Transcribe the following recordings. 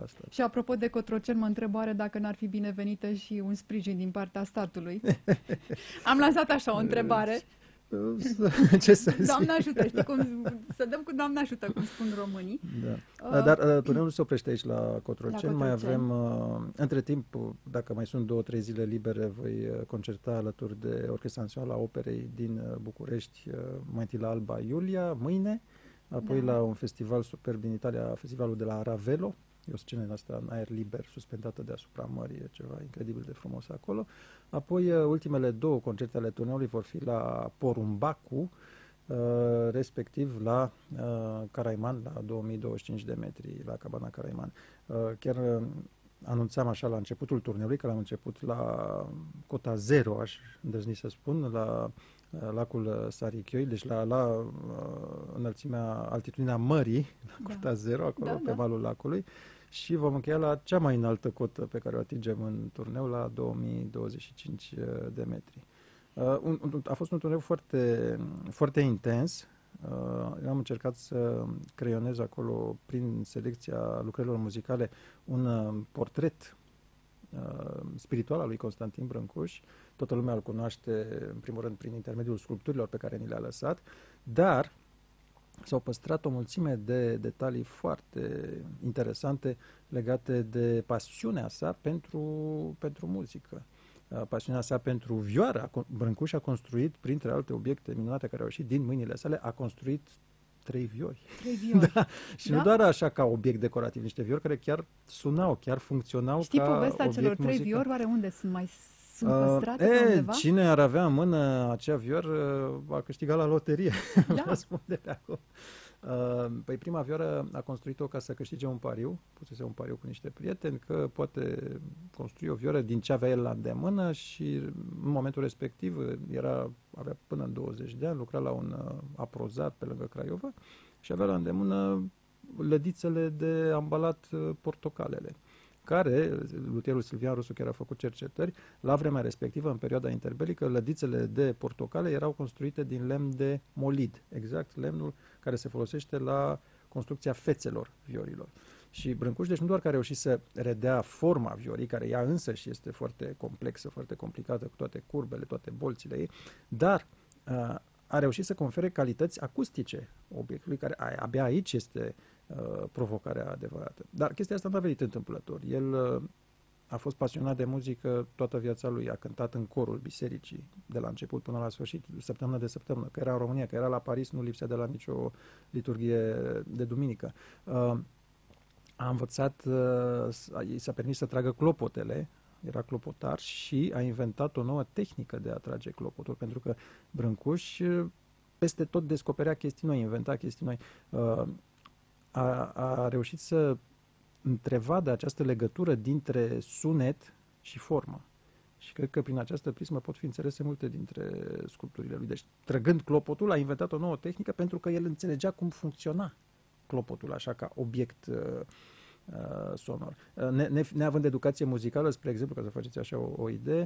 asta. Și apropo de Cotroceni, mă întreb oare dacă n-ar fi binevenită și un sprijin din partea statului. Am lansat așa o întrebare. Ce să zic? Doamne ajută, știi cum, să dăm cu Doamne ajută, cum spun românii. Da. Dar turneul nu se oprește aici la Cotroceni, mai Cotroceni. avem, între timp, dacă mai sunt 2-3 zile libere, voi concerta alături de Orchestra Națională a Operei din București, mai întâi la Alba Iulia, mâine, apoi la un festival superb din Italia, festivalul de la Ravello. E o scenă în asta în aer liber, suspendată deasupra mării, e ceva incredibil de frumos acolo. Apoi, ultimele 2 concerte ale turneului vor fi la Porumbacu, respectiv la Caraiman, la 2025 de metri, la Cabana Caraiman. Chiar anunțam așa la începutul turneului, că l-am început la cota 0, aș îndrăzni să spun, la lacul Sarichioi, deci la înălțimea, altitudinea mării, la cota 0, acolo, pe malul lacului, și vom încheia la cea mai înaltă cotă pe care o atingem în turneu, la 2025 de metri. A fost un turneu foarte, foarte intens. Eu am încercat să creionez acolo, prin selecția lucrărilor muzicale, un portret spiritual al lui Constantin Brâncuș. Toată lumea îl cunoaște, în primul rând, prin intermediul sculpturilor pe care ni le-a lăsat, dar s-au păstrat o mulțime de detalii foarte interesante legate de pasiunea sa pentru muzică. Pasiunea sa pentru vioară. Brâncuș a construit, printre alte obiecte minunate care au ieșit din mâinile sale, a construit 3 viori. 3 viori. Da. Și nu doar așa ca obiect decorativ, niște viori care chiar sunau, chiar funcționau. Știi ca povestea celor 3 muzical. viori? Oare unde sunt? Mai sunt păstrate pe undeva? Cine ar avea în mână acea vior a câștigat la loterie. Da. Vă spun de pe acolo. Păi prima vioară a construit-o ca să câștige un pariu, pusese un pariu cu niște prieteni, că poate construi o vioră din ce avea el la îndemână și în momentul respectiv avea până în 20 de ani, lucra la un aprozat pe lângă Craiova și avea la îndemână lădițele de ambalat portocalele, care, luthierul Silvian Rusu, care a făcut cercetări, la vremea respectivă, în perioada interbelică, lădițele de portocale erau construite din lemn de molid, exact lemnul care se folosește la construcția fețelor viorilor. Și Brâncuș, deci nu doar că a reușit să redea forma viorii, care ea însă și este foarte complexă, foarte complicată, cu toate curbele, toate bolțile ei, dar a reușit să confere calități acustice obiectului, care abia aici este provocarea adevărată. Dar chestia asta nu a venit întâmplător. El a fost pasionat de muzică toată viața lui, a cântat în corul bisericii de la început până la sfârșit, săptămână de săptămână, că era în România, că era la Paris, nu lipsea de la nicio liturghie de duminică. A învățat, i s-a permis să tragă clopotele, era clopotar, și a inventat o nouă tehnică de a trage clopotul, pentru că Brâncuș peste tot descoperea chestii noi, inventa chestii noi. A reușit să întrevadă această legătură dintre sunet și formă. Și cred că prin această prismă pot fi înțelese multe dintre sculpturile lui. Deci, trăgând clopotul, a inventat o nouă tehnică pentru că el înțelegea cum funcționa clopotul, așa ca obiect sonor. Neavând educație muzicală, spre exemplu, ca să faceți așa o idee,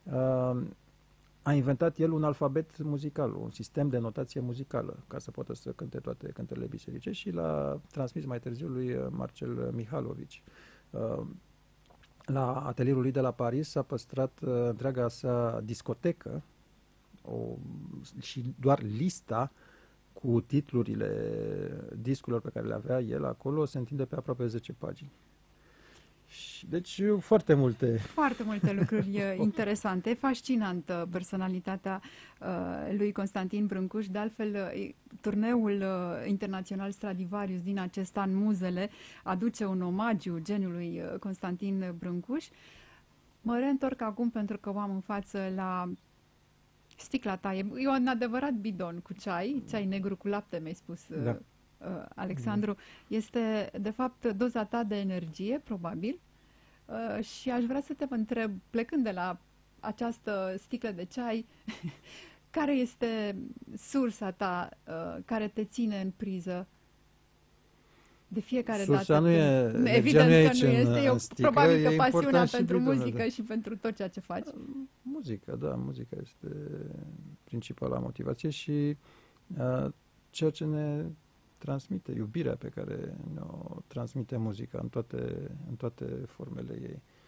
a inventat el un alfabet muzical, un sistem de notație muzicală, ca să poată să cânte toate cântările biserice, și l-a transmis mai târziu lui Marcel Mihalovici. La atelierul lui de la Paris s-a păstrat întreaga sa discotecă și doar lista cu titlurile discurilor pe care le avea el acolo se întinde pe aproape 10 pagini. Deci foarte multe lucruri interesante. Fascinantă personalitatea lui Constantin Brâncuș. De altfel, turneul internațional Stradivarius din acest an, Muzele, aduce un omagiu geniului Constantin Brâncuș. Mă reîntorc acum pentru că o am în față la sticla ta. E un adevărat bidon cu ceai negru cu lapte, mi-ai spus, da. Alexandru. Este, de fapt, doza ta de energie, probabil. Și aș vrea să te întreb, plecând de la această sticlă de ceai, care este sursa ta care te ține în priză de fiecare sursa dată? Nu e, evident nu că nu este. Sticlă, probabil că pasiunea pentru bidonul, muzică și pentru tot ceea ce faci. Muzica este principala motivație și ceea ce ne transmite iubirea pe care ne-o transmite muzica în toate formele ei.